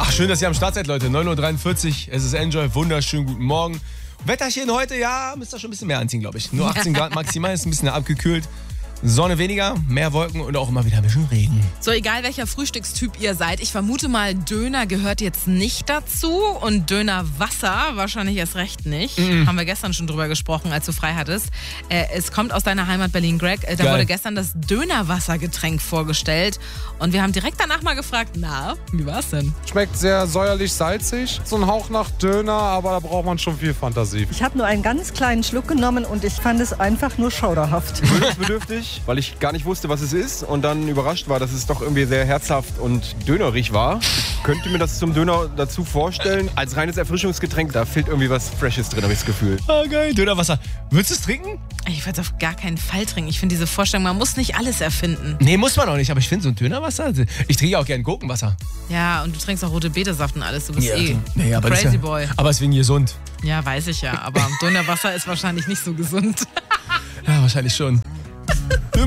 Ach, schön, dass ihr am Start seid, Leute. 9.43 Uhr, es ist Enjoy. Wunderschönen guten Morgen. Wetterchen heute, ja, müsst ihr schon ein bisschen mehr anziehen, glaube ich. Nur 18 Grad maximal, ist ein bisschen abgekühlt. Sonne weniger, mehr Wolken und auch immer wieder ein bisschen Regen. So, egal welcher Frühstückstyp ihr seid, ich vermute mal, Döner gehört jetzt nicht dazu und Dönerwasser wahrscheinlich erst recht nicht. Haben wir gestern schon drüber gesprochen, als du frei hattest. Es kommt aus deiner Heimat Berlin, Greg. Da wurde gestern das Dönerwassergetränk vorgestellt und wir haben direkt danach mal gefragt, na, wie war's denn? Schmeckt sehr säuerlich-salzig, so ein Hauch nach Döner, aber da braucht man schon viel Fantasie. Ich habe nur einen ganz kleinen Schluck genommen und ich fand es einfach nur schauderhaft. Gewöhnungsbedürftig, weil ich gar nicht wusste, was es ist und dann überrascht war, dass es doch irgendwie sehr herzhaft und dönerig war. Ich könnte mir das zum Döner dazu vorstellen. Als reines Erfrischungsgetränk, da fehlt irgendwie was Freshes drin, habe ich das Gefühl. Ah, geil, Dönerwasser. Würdest du es trinken? Ich würde es auf gar keinen Fall trinken. Ich finde diese Vorstellung, man muss nicht alles erfinden. Nee, muss man auch nicht, aber ich finde so ein Dönerwasser, ich trinke auch gerne Gurkenwasser. Ja, und du trinkst auch rote Betesaft und alles. Du bist Nee, aber Crazy das Boy. Aber es ist wegen gesund. Ja, weiß ich ja. Aber Dönerwasser ist wahrscheinlich nicht so gesund. Ja, wahrscheinlich schon.